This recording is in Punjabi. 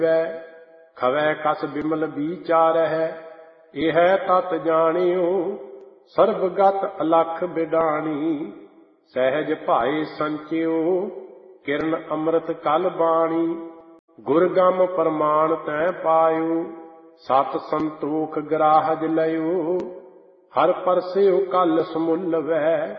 ਖਵੈ ਕਸ ਬਿਮਲ ਵਿਚਾਰਹਿ, ਇਹ ਤਤ ਜਾਣਿਓ ਸਰਬਗਤ ਅਲਖ ਬਿਡਾਣੀ। ਸਹਿਜ ਭਾਏ ਸੰਚਿਓ ਕਿਰਨ ਅੰਮ੍ਰਿਤ ਕਲ ਬਾਣੀ, ਗੁਰ ਗਮ ਪ੍ਰਮਾਣ ਤੈ ਪਾਇਓ ਸਤ ਸੰਤੋਖ ਗ੍ਰਾਹਜ ਲਇਓ। ਹਰ ਪਰਸਿਓ ਕਲ ਸਮੁੱਲ ਵੈ